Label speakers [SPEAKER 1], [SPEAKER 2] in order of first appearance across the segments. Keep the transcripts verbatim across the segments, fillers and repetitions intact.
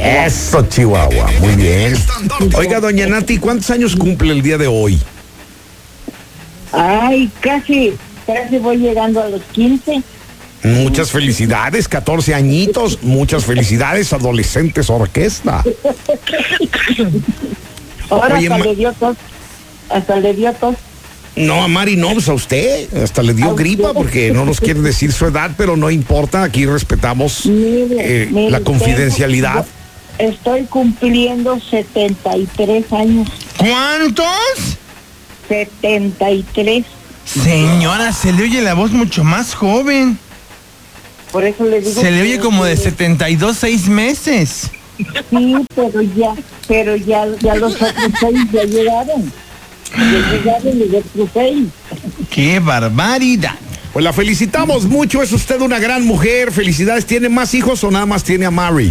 [SPEAKER 1] Eso, Chihuahua, muy bien. Oiga, doña Nati, ¿cuántos años cumple el día de hoy?
[SPEAKER 2] Ay, casi, casi voy llegando a los quince.
[SPEAKER 1] Muchas felicidades, catorce añitos, muchas felicidades, adolescentes orquesta.
[SPEAKER 2] Ahora
[SPEAKER 1] Oye,
[SPEAKER 2] hasta
[SPEAKER 1] ma-
[SPEAKER 2] le dio tos, hasta le dio tos.
[SPEAKER 1] No, a Mari no, pues a usted, hasta le dio gripa porque no nos quiere decir su edad, pero no importa, aquí respetamos
[SPEAKER 2] Mire,
[SPEAKER 1] eh,
[SPEAKER 2] mire,
[SPEAKER 1] la confidencialidad.
[SPEAKER 2] tengo- Estoy cumpliendo setenta y tres años.
[SPEAKER 3] ¿Cuántos?
[SPEAKER 2] setenta y tres.
[SPEAKER 3] Señora, se le oye la voz mucho más joven.
[SPEAKER 2] Por eso le digo.
[SPEAKER 3] Se le
[SPEAKER 2] que-
[SPEAKER 3] oye como de setenta y dos, seis meses.
[SPEAKER 2] Sí, pero ya, pero ya, ya los otros seis ya llegaron. Ya llegaron los otros seis.
[SPEAKER 3] ¡Qué barbaridad!
[SPEAKER 1] Pues la felicitamos mucho, es usted una gran mujer, felicidades. ¿Tiene más hijos o nada más tiene a Mari?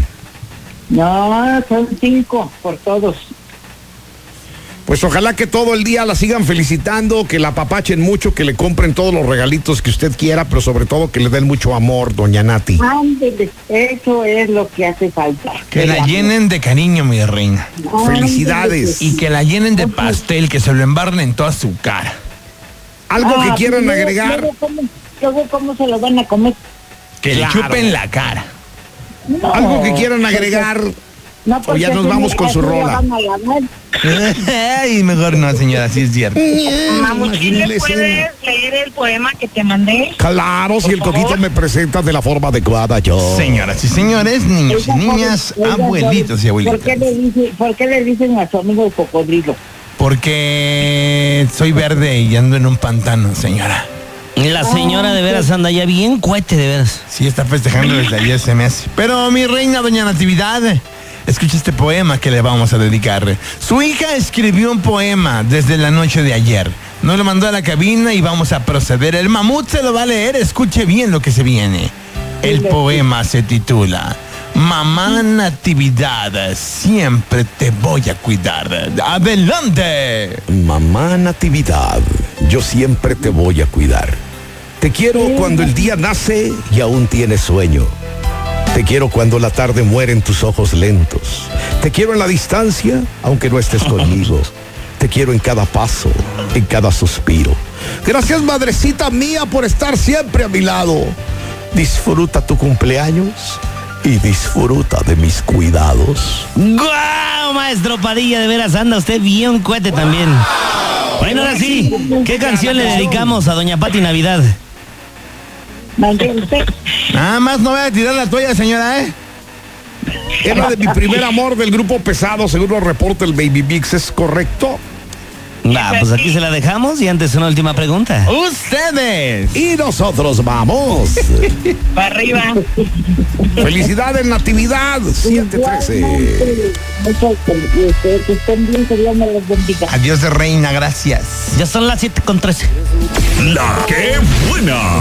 [SPEAKER 2] No, son cinco por todos.
[SPEAKER 1] Pues ojalá que todo el día la sigan felicitando, que la apapachen mucho, que le compren todos los regalitos que usted quiera, pero sobre todo que le den mucho amor, doña Nati.
[SPEAKER 2] Ándele, eso es lo que hace falta.
[SPEAKER 3] Que la llenen de cariño, mi reina.
[SPEAKER 1] Felicidades.
[SPEAKER 3] Y que la llenen de pastel, que se lo embarren en toda su cara.
[SPEAKER 1] Algo que
[SPEAKER 2] Ah,
[SPEAKER 1] quieran
[SPEAKER 2] luego-
[SPEAKER 1] agregar.
[SPEAKER 2] Luego ¿cómo, luego, ¿cómo se lo van a comer?
[SPEAKER 3] Que
[SPEAKER 1] Claro.
[SPEAKER 3] le chupen la cara.
[SPEAKER 2] No,
[SPEAKER 1] Algo que quieran
[SPEAKER 2] porque-
[SPEAKER 1] agregar.
[SPEAKER 2] No,
[SPEAKER 1] O ya
[SPEAKER 2] porque
[SPEAKER 1] nos
[SPEAKER 2] así
[SPEAKER 1] vamos
[SPEAKER 2] me-
[SPEAKER 1] con su
[SPEAKER 2] así la
[SPEAKER 1] rola.
[SPEAKER 2] van a lavar.
[SPEAKER 3] Ay, mejor no, señora, sí es cierto.
[SPEAKER 4] Mamuchín, ¿le puedes leer el poema que te mandé?
[SPEAKER 1] Claro, si el
[SPEAKER 4] Por
[SPEAKER 1] coquito
[SPEAKER 4] favor.
[SPEAKER 1] me presenta de la forma adecuada, yo.
[SPEAKER 3] Señoras y señores, niños y
[SPEAKER 2] Oiga,
[SPEAKER 3] niñas,
[SPEAKER 2] oiga,
[SPEAKER 3] abuelitos y
[SPEAKER 2] ¿por qué,
[SPEAKER 3] abuelitas.
[SPEAKER 2] le dice, ¿Por qué le dicen a su amigo el cocodrilo?
[SPEAKER 3] Porque soy verde y ando en un pantano, señora.
[SPEAKER 5] La señora de veras anda ya bien cohete, de veras.
[SPEAKER 3] Sí, está festejando desde ayer, se me hace. Pero mi reina, doña Natividad, escucha este poema que le vamos a dedicar. Su hija escribió un poema desde la noche de ayer. Nos lo mandó a la cabina y vamos a proceder. El mamut se lo va a leer, escuche bien lo que se viene. El poema se titula Mamá Natividad, siempre te voy a cuidar. ¡Adelante!
[SPEAKER 1] Mamá Natividad, yo siempre te voy a cuidar. Te quiero cuando el día nace y aún tienes sueño. Te quiero cuando la tarde muere en tus ojos lentos. Te quiero en la distancia, aunque no estés conmigo. Te quiero en cada paso, en cada suspiro. Gracias, madrecita mía, por estar siempre a mi lado. Disfruta tu cumpleaños y disfruta de mis cuidados.
[SPEAKER 5] ¡Guau, maestro Padilla! De veras anda usted bien cohete también. Bueno, ahora sí, ¿qué canción le dedicamos a doña Pati Navidad?
[SPEAKER 2] Mande usted.
[SPEAKER 3] Nada más no voy a tirar la toalla, señora, ¿eh?
[SPEAKER 1] Era de mi primer amor del grupo Pesado, según lo reporta el Baby Mix, ¿es correcto?
[SPEAKER 5] Va, pues aquí se la dejamos y antes una última pregunta.
[SPEAKER 3] ¡Ustedes!
[SPEAKER 1] Y nosotros vamos.
[SPEAKER 4] Para arriba.
[SPEAKER 1] Felicidades, Natividad, siete trece.
[SPEAKER 2] Muchas felicidades. Que estén bien, que Dios me los bendiga.
[SPEAKER 3] Adiós de reina, gracias.
[SPEAKER 5] Ya son las siete con trece.
[SPEAKER 6] La que buena.